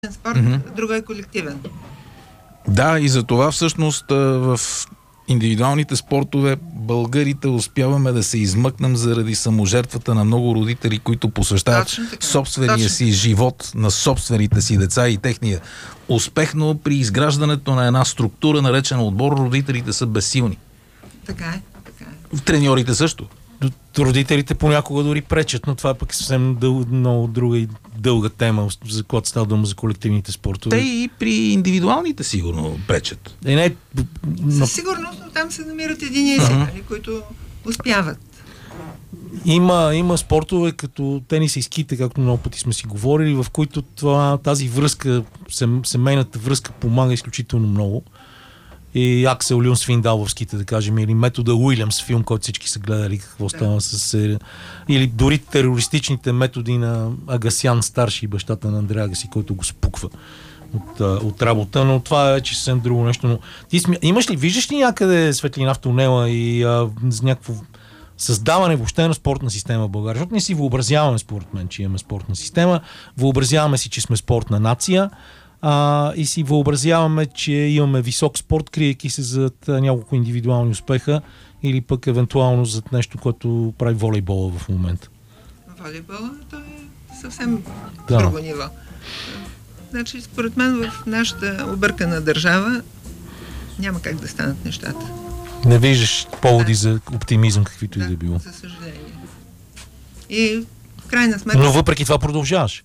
спорт, друго е колективен. Да, и за това всъщност в индивидуалните спортове българите успяваме да се измъкнем заради саможертвата на много родители, които посвещават собствения си живот на собствените си деца и техния успех, но при изграждането на една структура, наречена отбор, родителите са безсилни. Така е. Треньорите също. Родителите понякога дори пречат, но това е пък съвсем много друга и дълга тема, за която става дума за колективните спортове. Те и при индивидуалните сигурно пречат. Със сигурност, но там се намират единици, които успяват. Има спортове като тенис и ските, както много пъти сме си говорили, в които тази връзка, семейната връзка помага изключително много. И Аксел Люн Свиндал в ските, да кажем, или метода Уилямс, филм, който всички са гледали, какво става с серия. Или дори терористичните методи на Агасян старши, бащата на Андреа Агаси, който го спуква от работа, но това е вече съвсем друго нещо. Но виждаш ли някъде светлина в тунела и за някакво създаване въобще на спортна система в България? Защото ние си въобразяваме, според мен, че имаме спортна система, въобразяваме си, че сме спортна нация, и си въобразяваме, че имаме висок спорт, криейки се зад няколко индивидуални успеха или пък евентуално зад нещо, което прави волейбола в момента. Волейбола, то е съвсем друго ниво. Значи, според мен в нашата объркана държава няма как да станат нещата. Не виждаш поводи за оптимизъм, каквито и да било. За съжаление. И в крайна сметка... Но въпреки това продължаваш.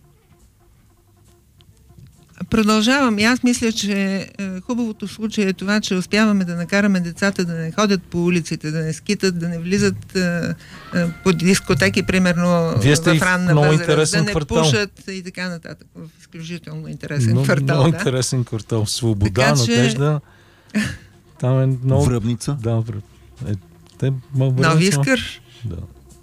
Продължавам. И аз мисля, че хубавото в случая е това, че успяваме да накараме децата да не ходят по улиците, да не скитат, да не влизат по дискотеки, примерно в ранна възраст, да не пушат и така нататък. В изключително интересен квартал. Много интересен квартал. Свобода, така, Надежда. Там е много... Връбница. Да, Нови Искър. Да.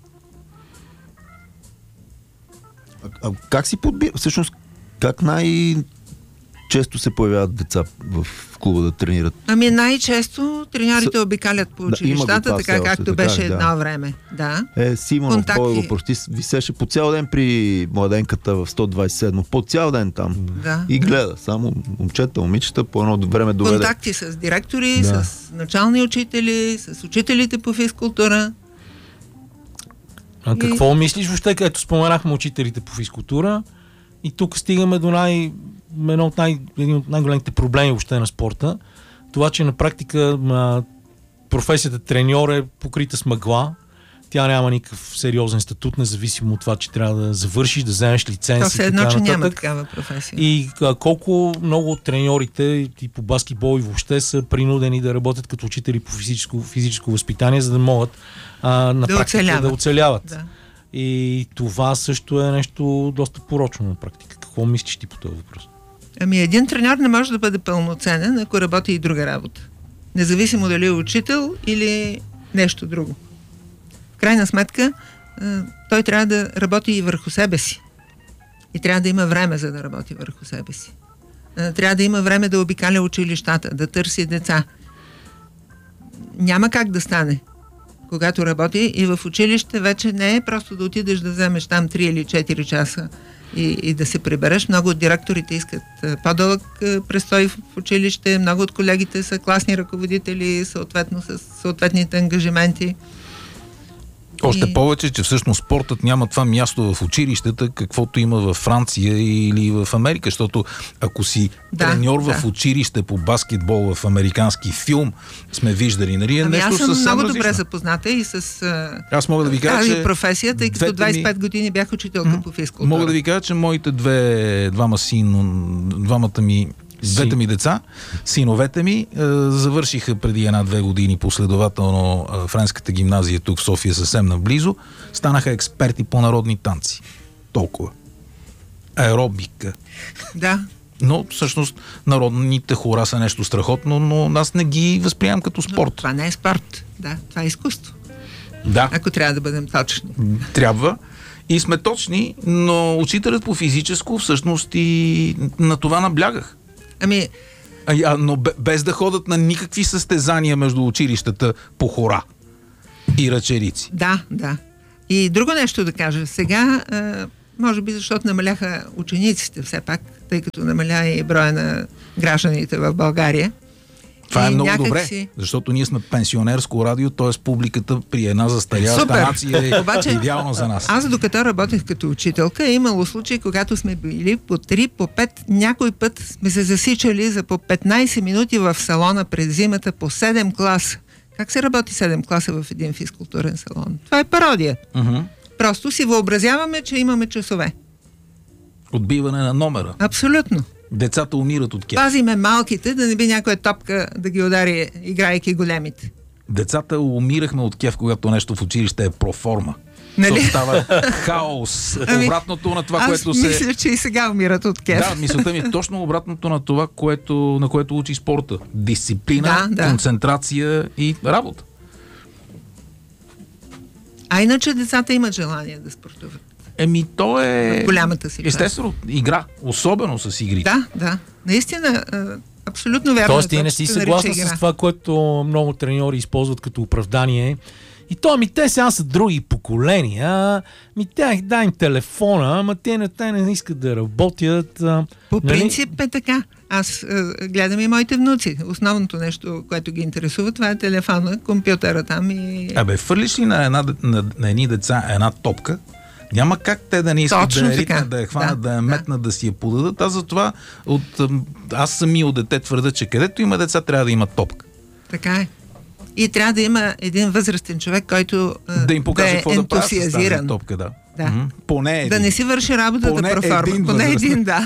А как си подбира? Всъщност, как най-често се появяват деца в клуба да тренират? Ами най-често треньорите обикалят по училищата, така както беше едно време. Да. Симонов, Бойко, почти висеше по цял ден при младенката в 127. По цял ден там. Да. И гледа. Само момчета, момичета по едно време доведе. Контакти с директори, с начални учители, с учителите по физкултура. Какво мислиш въобще, като споменахме учителите по физкултура? И тук стигаме до един от най-големите проблеми въобще на спорта. Това, че на практика професията треньор е покрита с мъгла. Тя няма никакъв сериозен статут, независимо от това, че трябва да завършиш, да вземеш лиценз. То все едно, че няма такава професия. И колко много от треньорите и по баскетбол и въобще са принудени да работят като учители по физическо възпитание, за да могат на практика да оцеляват. Да. И това също е нещо доста порочно на практика. Какво мислиш ти по този въпрос? Ами един треньор не може да бъде пълноценен, ако работи и друга работа. Независимо дали е учител или нещо друго. В крайна сметка, той трябва да работи и върху себе си. И трябва да има време, за да работи върху себе си. Трябва да има време да обикаля училищата, да търси деца. Няма как да стане. Когато работи и в училище, вече не е просто да отидеш да вземеш там 3 или 4 часа и да се прибереш. Много от директорите искат по-дълъг престой в училище, много от колегите са класни ръководители, съответно с съответните ангажименти. Още повече, че всъщност спортът няма това място в училищата, каквото има във Франция или в Америка, защото ако си треньор в училище по баскетбол в американски филм, сме виждали, нали, е нещо съвсем различно. Аз съм много добре различно. запозната и с аз мога да ви кажа, тази професия, тъй като 25 години бях учителка по физкултура. Мога да ви кажа, че моите двете ми деца, синовете ми, завършиха преди 1-2 години последователно френската гимназия тук в София, съвсем наблизо. Станаха експерти по народни танци. Толкова. Аеробика. Да. Но всъщност народните хора са нещо страхотно, но аз не ги възприемам като спорт. Но това не е спорт. Да, това е изкуство. Да. Ако трябва да бъдем точни. Трябва. И сме точни, но учителят по физическо всъщност и на това наблягах. Но без да ходят на никакви състезания между училищата по хора и ръчерици. Да. И друго нещо да кажа. Сега може би защото намаляха учениците все пак, тъй като намаля и броя на гражданите в България. Това е много добре, защото ние сме пенсионерско радио, т.е. публиката при една застаряваща нация е обаче, идеално за нас. Аз докато работех като учителка, е имало случаи, когато сме били по 3, по 5, някой път сме се засичали за по 15 минути в салона през зимата по 7 класа. Как се работи 7 класа в един физкултурен салон? Това е пародия. Просто си въобразяваме, че имаме часове. Отбиване на номера. Абсолютно. Децата умират от кеф. Пазиме малките, да не би някоя топка да ги удари, играйки големите. Децата умирахме от кеф, когато нещо в училище е проформа. Нали? Става хаос. Обратното на това, което се... Аз мисля, че и сега умират от кеф. Да, мисълта ми е точно обратното на това, на което учи спорта. Дисциплина, концентрация и работа. А иначе децата имат желание да спортуват. То е... В голямата си част. Естествено, игра. Особено с игри. Да. Наистина, абсолютно вярно. Тоест ти не си съгласна с това, което много треньори използват като оправдание. И то, те сега са други поколения. Дай им телефона, ама те не искат да работят. По принцип е така. Аз гледам и моите внуци. Основното нещо, което ги интересува, това е телефона, компютъра там и... Фърлиш ли на едни деца една топка, няма как те да не искат да я ритнат, да я хванат, да я метнат, да си я подадат. Аз затова аз самия от дете твърда, че където има деца, трябва да има топка. Така е. И трябва да има един възрастен човек, който да им покаже какво да прави с тази топка. Да. Поне един. Да не си върши работата проформа. Поне един, да.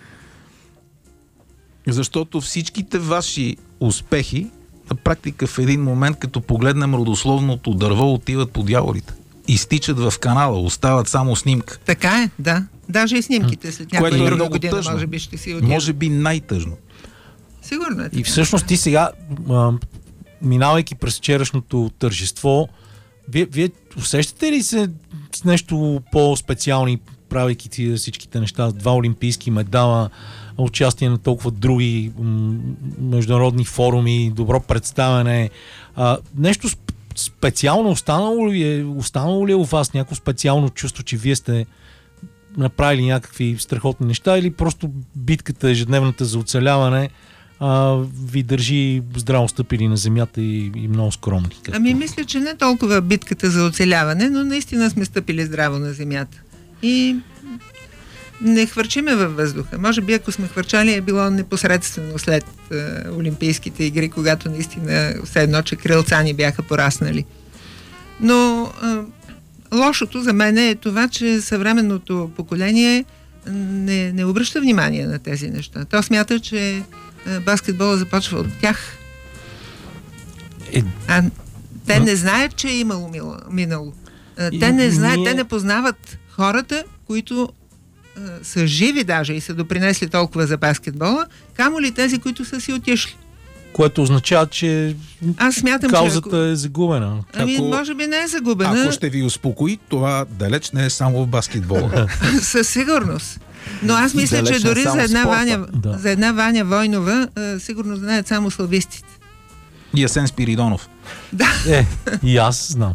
Защото всичките ваши успехи на практика в един момент, като погледнем родословното дърво, отиват по дяволите. Изтичат в канала, остават само снимка. Така е, да. Даже и снимките след някоя друга година, тъжно. може би ще си отидат. Може би най-тъжно. Сигурно е. И всъщност ти сега, минавайки през вчерашното тържество, вие усещате ли се с нещо по-специални, правейки всичките неща, 2 олимпийски медала, участие на толкова други международни форуми, добро представяне, нещо специално останало ли е у вас някакво специално чувство, че вие сте направили някакви страхотни неща, или просто битката ежедневната за оцеляване ви държи здраво стъпили на земята и много скромни? Мисля, че не толкова битката за оцеляване, но наистина сме стъпили здраво на земята. И не хвърчиме във въздуха. Може би, ако сме хвърчали, е било непосредствено след Олимпийските игри, когато наистина все едно, че крилца ни бяха пораснали. Но лошото за мен е това, че съвременното поколение не обръща внимание на тези неща. То смята, че баскетбола започва от тях. Те не знаят, че е имало минало. Те не знаят, те не познават хората, които са живи даже и са допринесли толкова за баскетбола, камо ли тези, които са си отишли. Което означава, че аз смятам, каузата е загубена. Може би не е загубена. Ако ще ви успокои, това далеч не е само в баскетбола. Със сигурност. Но аз мисля, че дори за една Ваня Войнова сигурно знаят само славистите. И Асен Спиридонов. Да. И аз знам.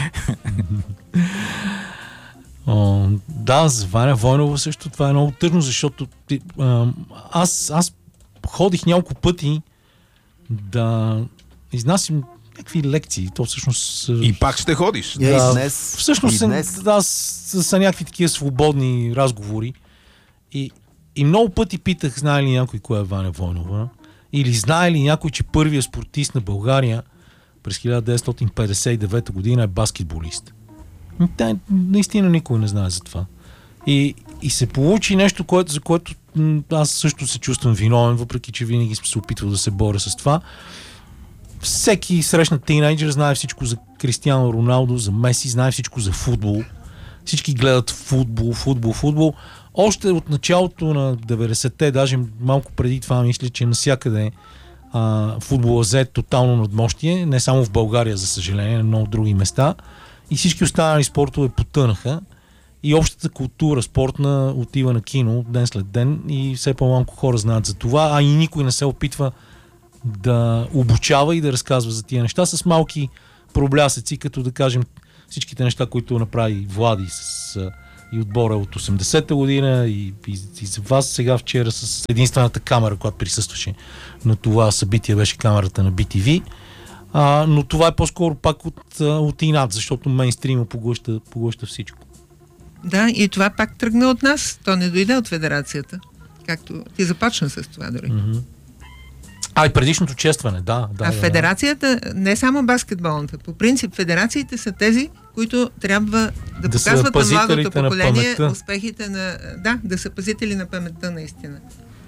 Да, за Ваня Войнова също това е много тъжно, защото аз ходих няколко пъти да изнасям някакви лекции. То всъщност... И пак ще ходиш. Да, днес. Всъщност са някакви такива свободни разговори. И много пъти питах, знае ли някой кой е Ваня Войнова? Или знае ли някой, че първият спортист на България през 1959 година е баскетболист? Наистина никой не знае за това. И се получи нещо, за което аз също се чувствам виновен, въпреки че винаги съм се опитвал да се боря с това. Всеки срещнат тинейджър знае всичко за Кристиано Роналдо, за Меси, знае всичко за футбол. Всички гледат футбол. Още от началото на 90-те, даже малко преди това, мисля, че навсякъде футбола взе тотално надмощие, не само в България, за съжаление, на много други места. И всички останали спортове потънаха. И общата култура спортна отива на кино ден след ден и все по-малко хора знаят за това, а и никой не се опитва да обучава и да разказва за тия неща с малки проблясъци, като да кажем всичките неща, които направи Влади с и отбора от 80-та година и за вас сега вчера с единствената камера, която присъстваше на това събитие, беше камерата на BTV. Но това е по-скоро пак от инат, защото мейнстрима поглъща всичко. Да, и това пак тръгна от нас. То не дойде от федерацията. Както ти започна с това дори. И предишното честване, да. Федерацията, не само баскетболната, по принцип федерациите са тези, които трябва да показват на младото поколение успехите на... Да, да са пазители на паметта наистина.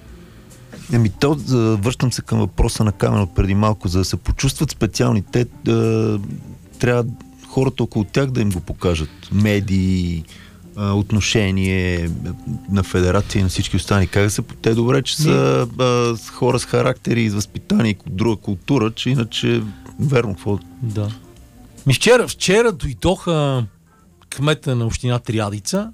Връщам се към въпроса на Камен от преди малко, за да се почувстват специални. Те трябва хората около тях да им го покажат. Медии, отношение на федерация и на всички останали. Как са те добре, че са хора с характери и с възпитание и друга култура, че иначе верно какво... Да. Вчера дойдоха кмета на община Триадица,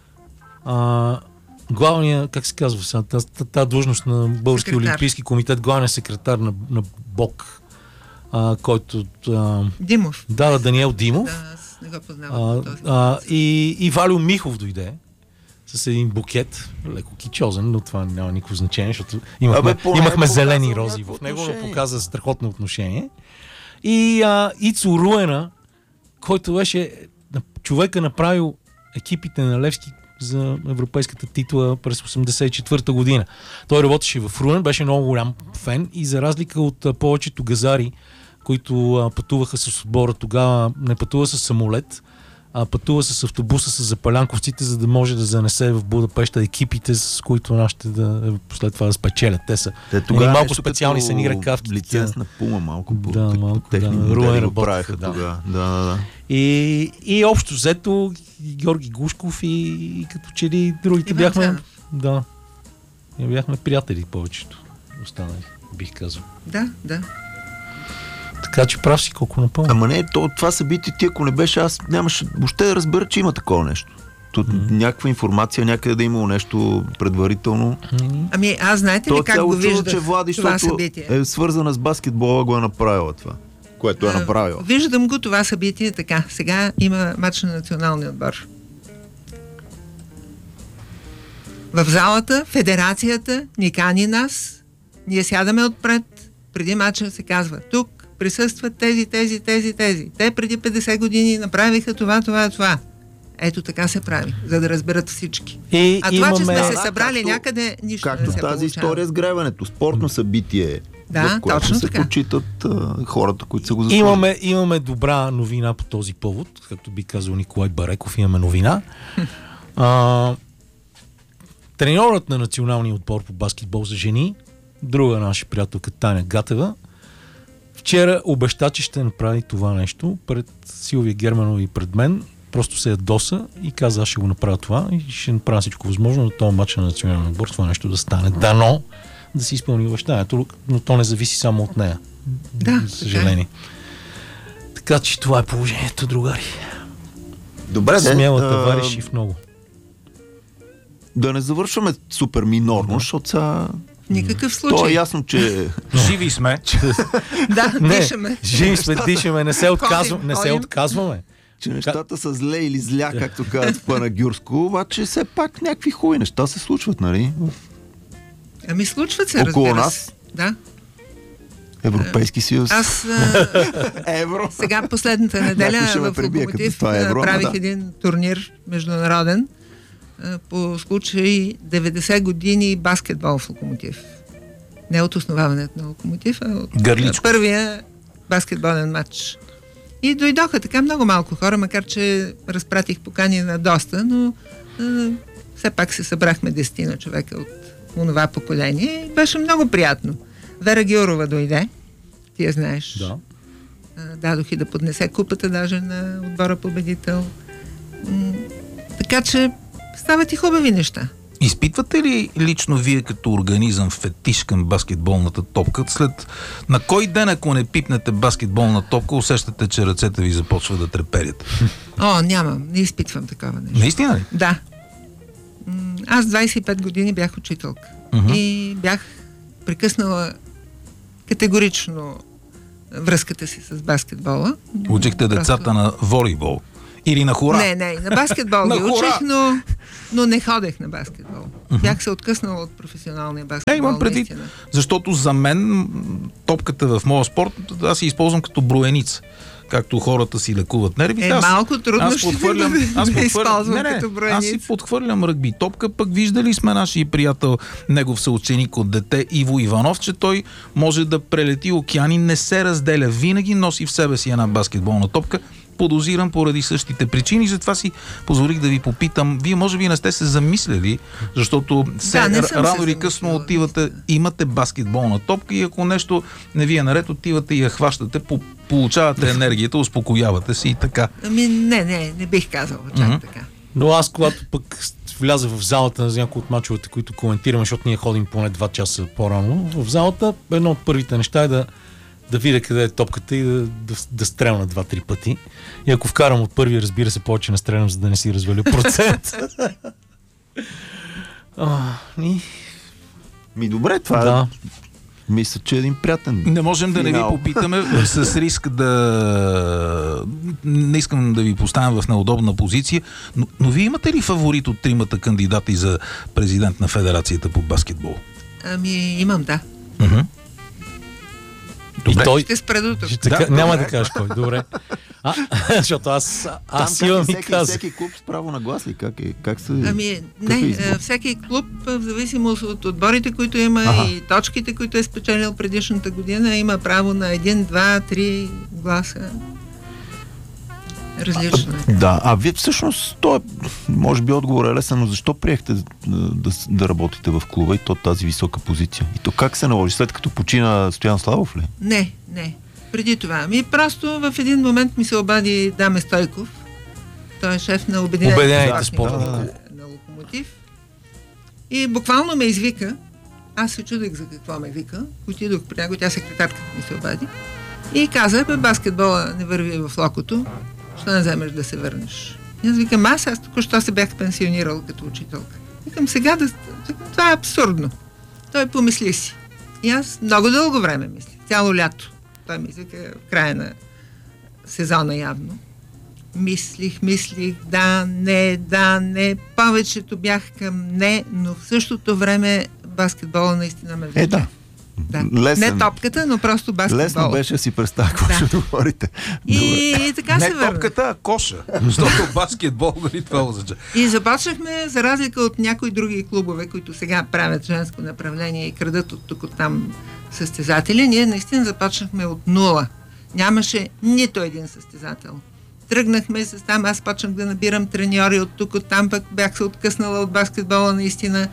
главния, как се казва, тази длъжност на Българския олимпийски комитет, главният секретар на БОК, който... Димов. Да, Даниел Димов. Да, аз не го познавам. И Валио Михов дойде с един букет, леко кичозен, но това няма никакво значение, защото имахме зелени рози в него, но показа страхотно отношение. И Ицо Руена, който беше човека направил екипите на Левски за европейската титла през 1984 година. Той работеше в Руен, беше много голям фен и за разлика от повечето газари, които пътуваха с отбора, тогава не пътува с самолет, а пътува с автобуса с запалянковците, за да може да занесе в Будапеща екипите, с които нашите след това да спечелят. Те са малко специални, са ни ръкавки. Лиценз на Пума, малко техни модели го правиха тогава. Да. И общо взето Георги Гушков и като че ли другите бяхме... Да. Бяхме приятели повечето. Останали, бих казал. Да. Така че прав си колко напълно. Ама не, това събитие ти, ако не беше, аз нямаше въобще да разбера, че има такова нещо. Тут някаква информация, някъде да имало нещо предварително. Ами аз знаете ли как го виждах че Влади, това събитие? Е свързана с баскетбола, го е направила това, което е направила. Виждам го това събитие така. Сега има матч на националния отбор. В залата федерацията ни кани нас, ние сядаме отпред, преди матча се казва тук присъстват тези. Те преди 50 години направиха това. Ето така се прави, за да разберат всички. Това, че сме се събрали някъде, нищо не се получава. Както тази история с гребането, спортно събитие, в което се почитат хората, които са го заслужили. Имаме добра новина по този повод, както би казал Николай Бареков, имаме новина. Треньорът на националния отбор по баскетбол за жени, друга наша приятелка Таня Гатева, вчера обеща, че ще направи това нещо пред Силвия Германова и пред мен. Просто се ядоса и каза, аз ще го направя това и ще направя всичко възможно на този матч на националния отбор това нещо да стане. Дано да си изпълни обещанието, но то не зависи само от нея. Да, за съжаление. Така че това е положението, другари. Добре, смела товарищи в много. Да не завършваме супер минорно, защото сега... Никакъв случай. То е ясно, че... Живи сме. Да, дишаме. Живи сме, дишаме, не се отказваме. Че нещата са зле или зля, както казват в Панагюрско, обаче все пак някакви хубави неща се случват, нали? Ами случват се, около нас. Да. Европейски съюз. Аз Евро. Сега последната неделя в Локомотив правих един турнир международен по случай 90 години баскетбол в Локомотив. Не от основаването на Локомотив, а от първия баскетболен матч. И дойдоха така много малко хора, макар че разпратих покани на доста, но все пак се събрахме 10 човека от онова поколение и беше много приятно. Вера Георова дойде, ти я знаеш. Да. Дадох и да поднесе купата даже на отбора победител. Така че стават и хубави неща. Изпитвате ли лично вие като организъм фетиш към баскетболната топка? На кой ден, ако не пипнете баскетболна топка, усещате, че ръцете ви започват да треперят? Нямам. Не изпитвам такова нещо. Наистина ли? Да. Аз 25 години бях учителка. И бях прекъснала категорично връзката си с баскетбола. Учихте децата на волейбол. Или на хора? Не, на баскетбол ги учих, но не ходех на баскетбол. Бях се откъснала от професионалния баскетбол. Имам предвид, защото за мен топката в моя спорт, аз си използвам като броеница. Както хората си лекуват нервите. Малко трудно ще да използвам като броеница. Аз си подхвърлям ръгби топка, пък виждали сме нашия приятел, негов съученик от дете, Иво Иванов, че той може да прелети океани, не се разделя, винаги носи в себе си една баскетболна топка. Подозирам поради същите причини, затова си позволих да ви попитам. Вие може би не сте се замисляли, защото рано или късно отивате, имате баскетболна топка и ако нещо не ви е наред, отивате и я хващате, получавате енергията, успокоявате се и така. Не бих казала чак така. Но аз, когато пък вляза в залата за някои от мачовете, които коментираме, защото ние ходим поне 2 часа по-рано, в залата едно от първите неща е да видя къде е топката и да стрелна 2-3 пъти. И ако вкарам от първи, разбира се, повече не стрелям, за да не си разваля процент. Добре, това да. Мисля, че е един приятен. Не можем да не ви попитаме с риск да... Не искам да ви поставям в неудобна позиция, но вие имате ли фаворит от 3 кандидати за президент на Федерацията по баскетбол? Имам, да. Добре. И той ще спре до тук. Няма да кажеш кой. Добре. Защото аз имам и казах. Всеки клуб с право на глас ли? Как се... Всеки клуб, в зависимост от отборите, които има и точките, които е спечелил предишната година, има право на 1, 2, 3 гласа. Различно е. Да, вие всъщност, може би отговор е лесен, но защо приехте да работите в клуба и то тази висока позиция? И то как се наложи? След като почина Стоян Славов ли? Не. Преди това. Просто в един момент ми се обади Даме Стойков. Той е шеф на Обединените спортни на Локомотив. И буквално ме извика. Аз се чудех за какво ме вика. Отидох при него, тя секретарката ми се обади. И каза, баскетбола не върви в Локото. Що не вземеш да се върнеш? И аз викам, аз току-що се бях пенсионирал като учителка. Викам, сега това е абсурдно. Той помисли си. И аз много дълго време мисля. Цяло лято. Той ми извика в края на сезона явно. Мислих, да, не. Повечето бях към не, но в същото време баскетбола наистина ме влече. Да. Не топката, но просто баскетбол. Лесно беше да си представя какво ще говорите. И така се върна. Не топката, а коша. Защото баскетбол, това означава. И започнахме, за разлика от някои други клубове, които сега правят женско направление и крадат от тук, от там състезатели, ние наистина започнахме от нула. Нямаше нито един състезател. Тръгнахме с там, аз почнах да набирам треньори от тук, от там, пък бях се откъснала от баскетбола наистина.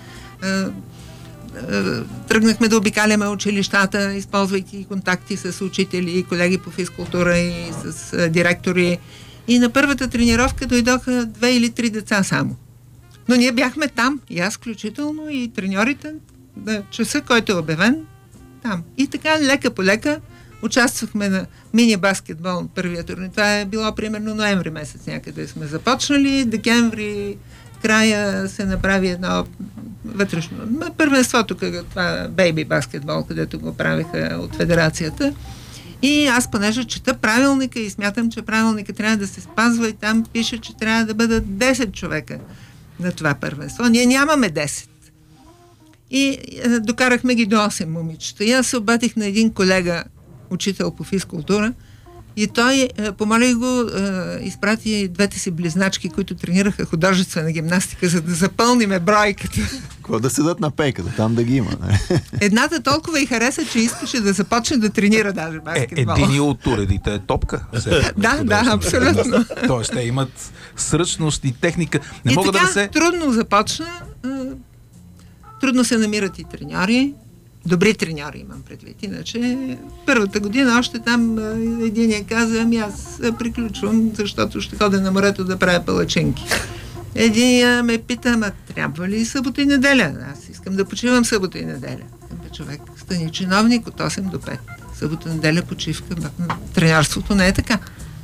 Тръгнахме да обикаляме училищата, използвайки контакти с учители и колеги по физкултура и с директори. И на първата тренировка дойдоха 2 или 3 деца само. Но ние бяхме там, и аз включително, и треньорите, на часа, който е обявен, там. И така, лека по лека, участвахме на мини-баскетбол първия турнир. Това е било примерно ноември месец някъде сме започнали, декември края се направи едно вътрешно първенство тук, това бейби баскетбол, където го правиха от федерацията. И аз понеже чета правилника и смятам, че правилника трябва да се спазва и там пише, че трябва да бъдат 10 човека на това първенство. Ние нямаме 10. И докарахме ги до 8 момичета. И аз се обадих на един колега, учител по физкултура, и той, помолих го, изпрати двете си близначки, които тренираха художествена гимнастика, за да запълниме бройката. Какво да седат на пейката, там да ги има. Едната толкова и хареса, че искаше да започне да тренира даже баскетбол. Един от уредите е топка. Да, абсолютно. Тоест, те имат сръчност и техника. Не мога да се... трудно започна. Трудно се намират и треньори. Добри треньори имам предвид. Иначе първата година още там единия каза, аз приключвам, защото ще ходя на морето да правя палачинки. Единия ме пита, трябва ли събота и неделя? Аз искам да почивам събота и неделя. Човек, стани чиновник от 8 до 5. Събота, неделя, почивка. Треньорството не е така.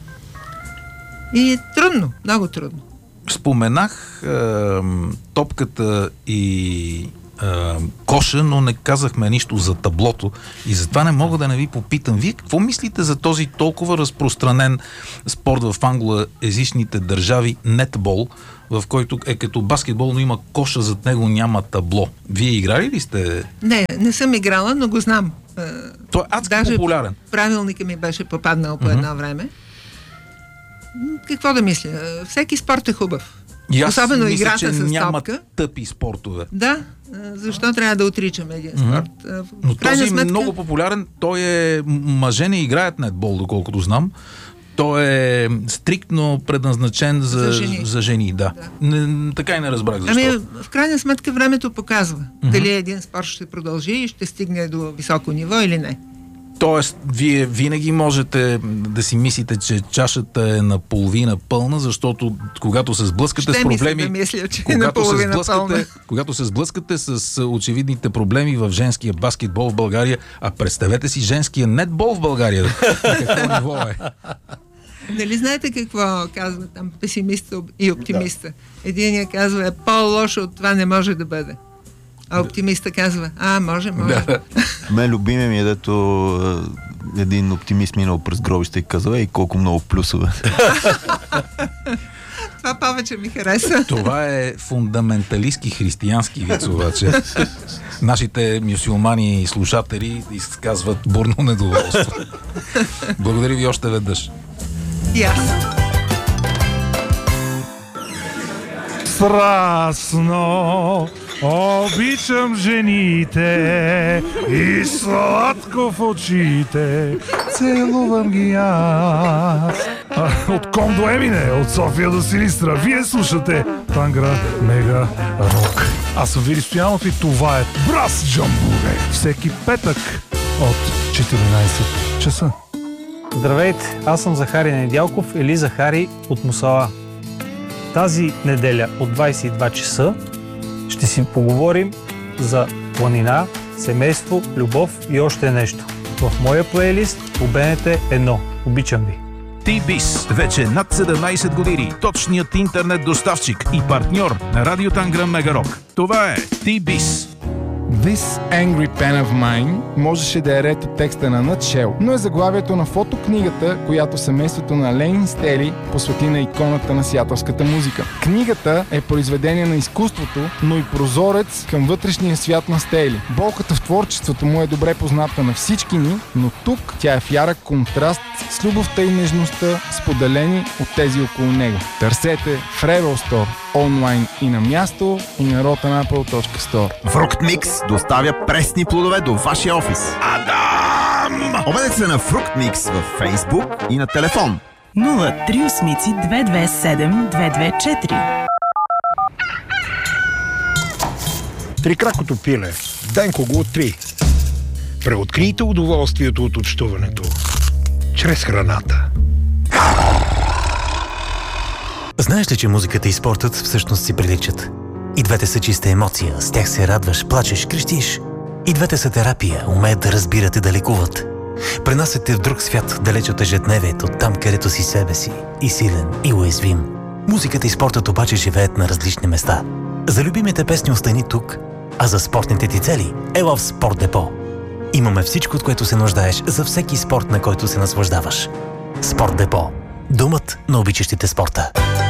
И трудно, много трудно. Споменах топката и коша, но не казахме нищо за таблото и затова не мога да не ви попитам. Вие какво мислите за този толкова разпространен спорт в англоезичните държави, нетбол, в който е като баскетбол, но има коша, зад него няма табло. Вие играли ли сте? Не съм играла, но го знам. Той е адски популярен. Правилника ми беше попаднал по едно време. Какво да мисля? Всеки спорт е хубав. Особено мисля, играта че с няма топка. тъпи спортове. Да, защо трябва да отричаме един спорт? Но този е много популярен. Той е... Мъже не играят нетбол, доколкото знам. Той е стриктно предназначен за жени. Да. Така и не разбрах защо. В крайна сметка времето показва дали един спорт ще продължи и ще стигне до високо ниво или не. Тоест, вие винаги можете да си мислите, че чашата е наполовина пълна, защото когато се сблъскате с проблеми... Да мисля, че когато се сблъскате с очевидните проблеми в женския баскетбол в България, а представете си женския нетбол в България. Какво ниво е? Нали знаете какво казва там песимиста и оптимиста? Единият казва, по-лошо от това не може да бъде. А оптимиста казва, може. Мен любимия ми е, дето един оптимист минал през гробище и казва, колко много плюсове. Това повече ми хареса. Това е фундаменталистки християнски виц, обаче. Нашите мюсюлмани и слушатели изказват бурно недоволство. Благодаря ви още веднъж. И аз. Страстно обичам жените и сладко в очите целувам ги аз. От Ком до Емине, от София до Силистра, вие слушате Тангра Мега Рок. Аз съм Вили Стоянов и това е Брас Джамбуре. Всеки петък от 14 часа. Здравейте, аз съм Захари Недялков или Захари от Мусала. Тази неделя от 22 часа ще си поговорим за планина, семейство, любов и още нещо. В моя плейлист по БНТ 1. Обичам ви! T-Biz. Вече над 17 години. Точният интернет доставчик и партньор на Радио Тангра Мега Рок. Това е T-Biz. This Angry Pen of Mine можеше да е ред от текста на Nutshell, но е заглавието на фотокнигата, която семейството на Ленин Стели посвети на иконата на сиатълската музика. Книгата е произведение на изкуството, но и прозорец към вътрешния свят на Стели. Болката в творчеството му е добре позната на всички ни, но тук тя е в ярък контраст с любовта и нежността, споделени от тези около него. Търсете в Rebel Store, онлайн и на място, и на rotanapple.store. Фрукт Микс доставя пресни плодове до вашия офис. Адам! Обадете се на Фрукт Микс във Facebook и на телефон 038-227-224. Трикракото пиле. Денко го откри. Преоткрийте удоволствието от общуването чрез храната. Знаеш ли, че музиката и спортът всъщност си приличат? И двете са чиста емоция, с тях се радваш, плачеш, крещиш. И двете са терапия, умеят да разбират и да лекуват. Пренасят те в друг свят, далеч от ежедневието, там където си себе си, и силен, и уязвим. Музиката и спортът обаче живеят на различни места. За любимите песни остани тук, а за спортните ти цели ела в Спорт Депо. Имаме всичко, от което се нуждаеш за всеки спорт, на който се наслаждаваш. Спорт Депо. Домът на обичащите спорта.